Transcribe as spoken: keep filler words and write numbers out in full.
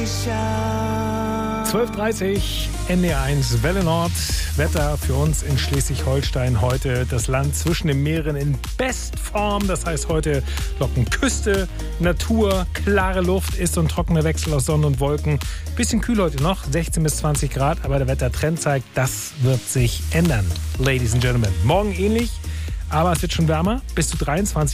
zwölf Uhr dreißig, N D R eins Welle Nord. Wetter für uns in Schleswig-Holstein heute. Das Land zwischen den Meeren in Bestform. Das heißt heute locken Küste, Natur, klare Luft, ist und trockener Wechsel aus Sonne und Wolken. Bisschen kühl heute noch, sechzehn bis zwanzig Grad. Aber der Wettertrend zeigt, das wird sich ändern. Ladies and Gentlemen, morgen ähnlich, aber es wird schon wärmer. Bis zu dreiundzwanzig